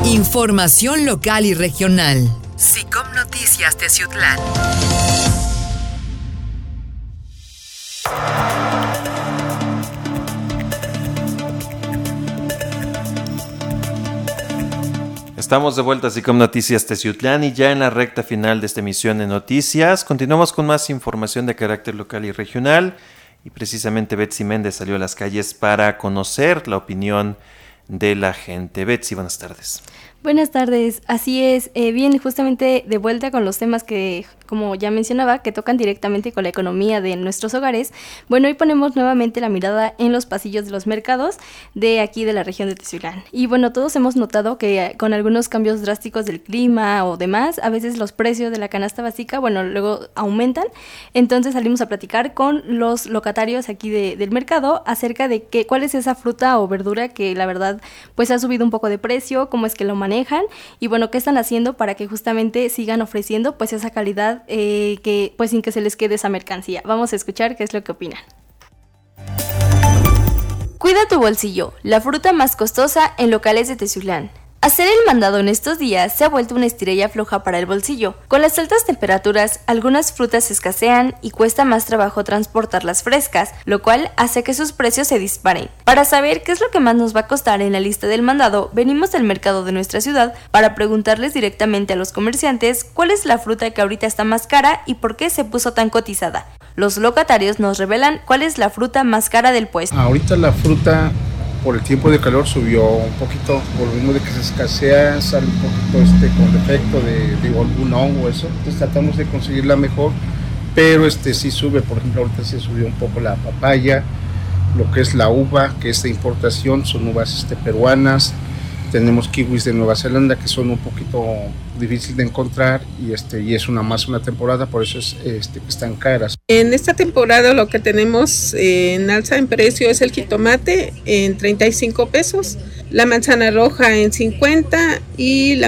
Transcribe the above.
Información local y regional. SICOM Noticias Teciutlán. Estamos de vuelta a SICOM Noticias Teciutlán y ya en la recta final de esta emisión de noticias. Continuamos con más información de carácter local y regional. Y precisamente Betsy Méndez salió a las calles para conocer la opinión de la gente. Betsy, buenas tardes. Buenas tardes, así es, bien, justamente de vuelta con los temas que, como ya mencionaba, que tocan directamente con la economía de nuestros hogares. Bueno, hoy ponemos nuevamente la mirada en los pasillos de los mercados de aquí de la región de Teciutlán. Y bueno, todos hemos notado que con algunos cambios drásticos del clima o demás, a veces los precios de la canasta básica, bueno, luego aumentan. Entonces salimos a platicar con los locatarios aquí del mercado acerca de cuál es esa fruta o verdura que la verdad pues ha subido un poco de precio, cómo es que lo manejan y bueno, qué están haciendo para que justamente sigan ofreciendo pues esa calidad que pues sin que se les quede esa mercancía. Vamos a escuchar qué es lo que opinan. Cuida tu bolsillo, la fruta más costosa en locales de Teciutlán. Hacer el mandado en estos días se ha vuelto una estirella floja para el bolsillo. Con las altas temperaturas, algunas frutas escasean y cuesta más trabajo transportarlas frescas, lo cual hace que sus precios se disparen. Para saber qué es lo que más nos va a costar en la lista del mandado, venimos del mercado de nuestra ciudad para preguntarles directamente a los comerciantes cuál es la fruta que ahorita está más cara y por qué se puso tan cotizada. Los locatarios nos revelan cuál es la fruta más cara del puesto. Ahorita la fruta por el tiempo de calor subió un poquito, por lo mismo de que se escasea, sale un poquito con defecto de algún hongo, eso. Entonces tratamos de conseguirla mejor, pero sí sube. Por ejemplo, ahorita se subió un poco la papaya, lo que es la uva, que es de importación, son uvas peruanas. Tenemos kiwis de Nueva Zelanda que son un poquito difícil de encontrar y es una temporada, por eso es que están caras. En esta temporada lo que tenemos en alza en precio es el jitomate en 35 pesos, la manzana roja en 50 y la